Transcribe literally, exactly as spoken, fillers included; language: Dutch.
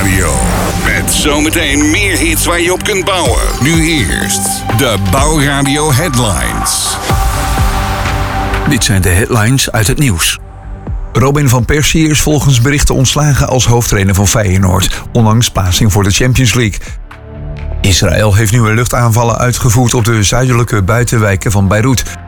Bouwradio. Met zometeen meer hits waar je op kunt bouwen. Nu eerst de Bouwradio Headlines. Dit zijn de headlines uit het nieuws. Robin van Persie is volgens berichten ontslagen als hoofdtrainer van Feyenoord, ondanks plaatsing voor de Champions League. Israël heeft nieuwe luchtaanvallen uitgevoerd op de zuidelijke buitenwijken van Beirut.